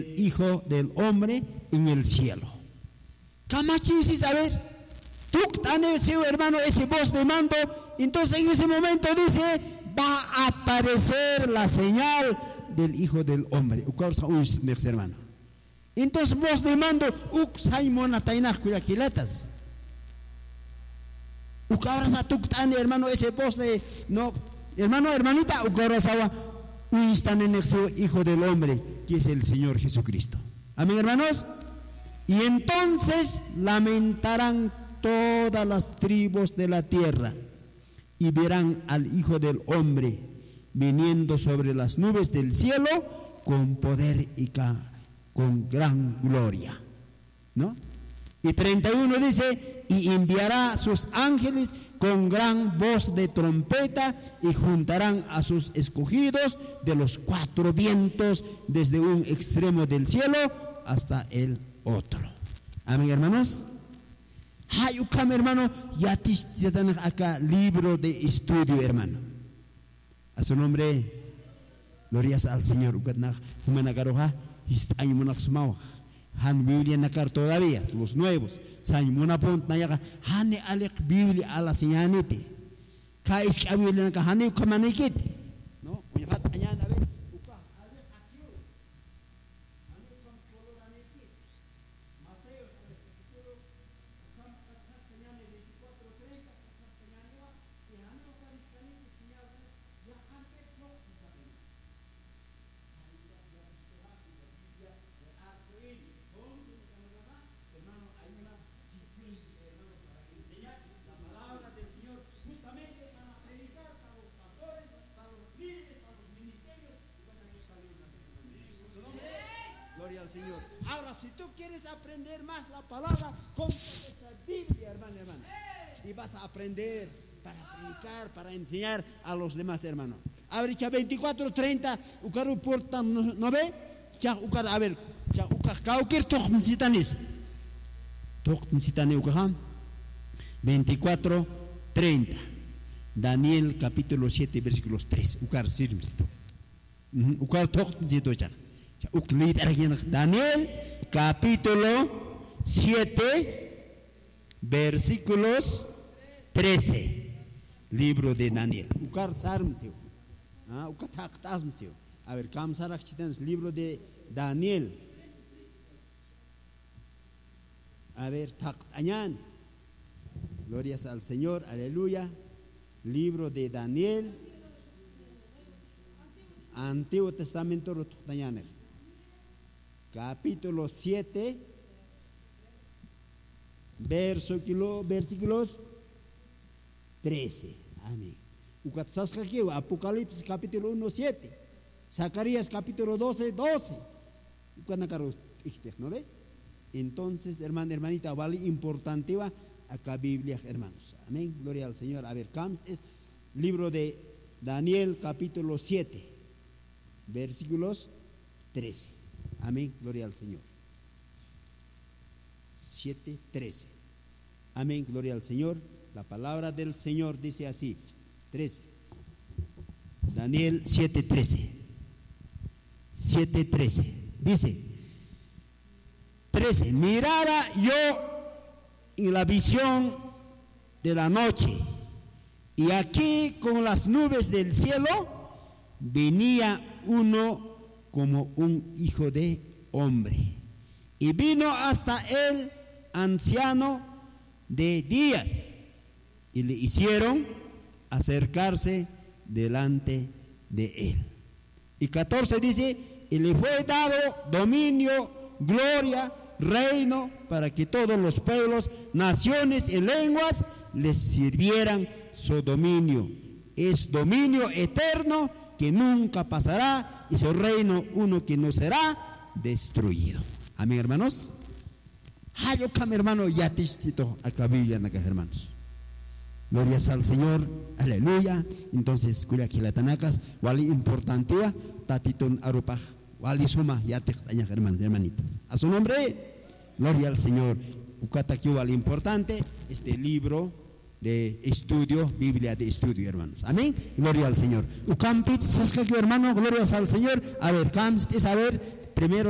Hijo del Hombre en el cielo. Camachis, a ver, tú hermano, ese voz de mando. Entonces en ese momento dice, va a aparecer la señal del Hijo del Hombre. Hermano. Entonces voz de mando, hermano, ese voz de, no, hermano, hermanita, están en el Hijo del Hombre, que es el Señor Jesucristo. Amén, hermanos. Y entonces lamentarán todas las tribus de la tierra y verán al Hijo del Hombre viniendo sobre las nubes del cielo con poder y con gran gloria, ¿no? Y 31 dice, y enviará sus ángeles con gran voz de trompeta y juntarán a sus escogidos de los 4 vientos desde un extremo del cielo hasta el otro. Amén, hermanos. Hermano, ya te acá libro de estudio, hermano. A su nombre, glorias al Señor. Han Biblia nakar todavía, los nuevos. San Monapont nayaga, hane alek Biblia a la señanete. Kais que Biblia naka hane kamanekit. No, kuyahat ayan a ver. Gloria al Señor. Ahora, si tú quieres aprender más la palabra, compra esta Biblia, hermano. Y vas a aprender para predicar, para enseñar a los demás, hermano. A ver, 24:30, ukaru porta, ¿no ve? A ver, kaukir toqmsitanis. Toqmsitani ukaham. 24:30. Daniel capítulo 7, versículos 3. Ukar sirmsito. Ukar toqmsito ya. Daniel capítulo 7 versículos 13. Libro de Daniel. A ver, libro de Daniel. A ver, glorias al Señor, aleluya. Libro de Daniel, Antiguo Testamento, capítulo 7, versículos 13. Amén. Apocalipsis capítulo 1, 7. Zacarías capítulo 12. ¿No ve? Entonces, hermanita, vale importante acá Biblia, hermanos. Amén. Gloria al Señor. A ver, es libro de Daniel capítulo 7, versículos 13. Amén, gloria al Señor. 7:13. Amén, gloria al Señor. La palabra del Señor dice así, 13. Daniel 7:13. 7:13. Dice, 13. Miraba yo en la visión de la noche, y aquí con las nubes del cielo venía uno como un hijo de hombre, y vino hasta el anciano de días, y le hicieron acercarse delante de él. Y 14 dice, y le fue dado dominio, gloria, reino, para que todos los pueblos, naciones y lenguas les sirvieran su dominio. Es dominio eterno que nunca pasará, y su reino uno que no será destruido. Amén, hermanos. Hermano, ya te acá Biblia, hermanos. Glorias al Señor, aleluya. Entonces, cuya que la tanacas, wali importante, tatitun arupaj, wali suma, ya te hermanos, hermanitas. A su nombre, gloria al Señor. Ukataki wali importante, este libro de estudio, Biblia de estudio, hermanos. Amén. Gloria al Señor. Ukampit, hermano, glorias al Señor. A ver, primero